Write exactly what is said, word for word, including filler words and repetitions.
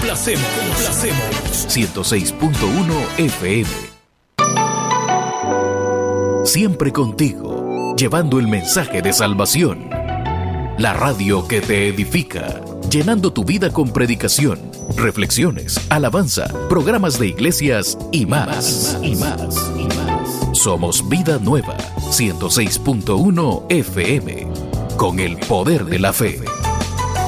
complacemos, complacemos. ciento seis punto uno F M. Siempre contigo, llevando el mensaje de salvación. La radio que te edifica, llenando tu vida con predicación, reflexiones, alabanza, programas de iglesias y más, y más, y más. Somos Vida Nueva, ciento seis punto uno F M, con el poder de la fe.